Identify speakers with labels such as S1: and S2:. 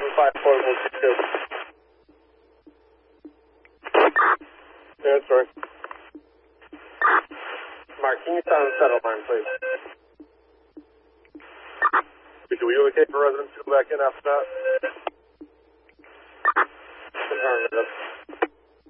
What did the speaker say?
S1: 754 Yeah, that's right. Mark, can you sound settle line, please? Are you okay for residents to go back in after that? Confirm it.